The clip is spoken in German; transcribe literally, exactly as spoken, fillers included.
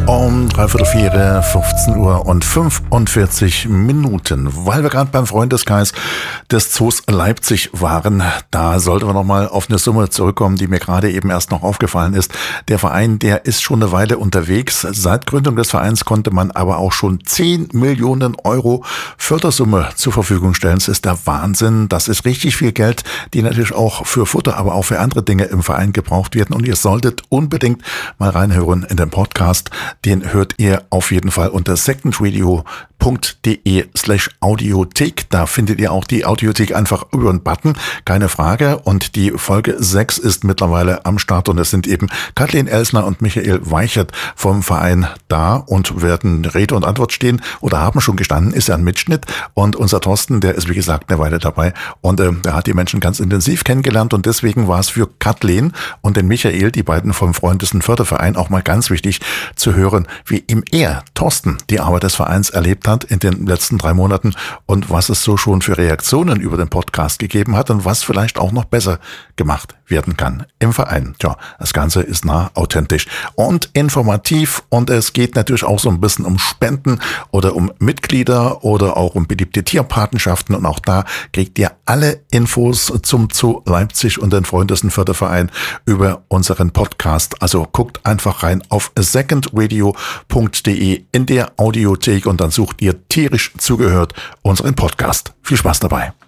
Um dreiviertel vier, fünfzehn Uhr und fünfundvierzig Minuten. Weil wir gerade beim Freundeskreis des Zoos Leipzig waren, da sollten wir nochmal auf eine Summe zurückkommen, die mir gerade eben erst noch aufgefallen ist. Der Verein, der ist schon eine Weile unterwegs. Seit Gründung des Vereins konnte man aber auch schon zehn Millionen Euro Fördersumme zur Verfügung stellen. Das ist der Wahnsinn. Das ist richtig viel Geld, die natürlich auch für Futter, aber auch für andere Dinge im Verein gebraucht werden. Und ihr solltet unbedingt mal reinhören in den Podcast. Den hört ihr auf jeden Fall unter secondradio.de slash Audiothek. Da findet ihr auch die Audiothek einfach über den Button, keine Frage. Und die Folge sechs ist mittlerweile am Start und es sind eben Kathleen Elsner und Michael Weichert vom Verein da und werden Rede und Antwort stehen oder haben schon gestanden, ist ja ein Mitschnitt. Und unser Thorsten, der ist wie gesagt eine Weile dabei und äh, der hat die Menschen ganz intensiv kennengelernt und deswegen war es für Kathleen und den Michael, die beiden vom Freundes- und Förderverein, auch mal ganz wichtig zu hören, wie ihm er, Thorsten, die Arbeit des Vereins erlebt hat in den letzten drei Monaten und was es so schon für Reaktionen über den Podcast gegeben hat und was vielleicht auch noch besser gemacht werden kann im Verein. Tja, das Ganze ist nah, authentisch und informativ und es geht natürlich auch so ein bisschen um Spenden oder um Mitglieder oder auch um beliebte Tierpatenschaften und auch da kriegt ihr alle Infos zum Zoo Leipzig und den Freundes- und Förderverein über unseren Podcast. Also guckt einfach rein auf secondradio.de in der Audiothek und dann sucht ihr tierisch zugehört unseren Podcast. Viel Spaß dabei.